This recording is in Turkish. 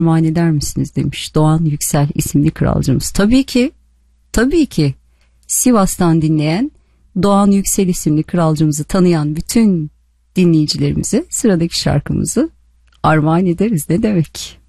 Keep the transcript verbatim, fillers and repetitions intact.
armağan eder misiniz demiş Doğan Yüksel isimli kralcımız. Tabii ki, tabii ki Sivas'tan dinleyen Doğan Yüksel isimli kralcımızı tanıyan bütün dinleyicilerimize sıradaki şarkımızı armağan ederiz. Ne demek?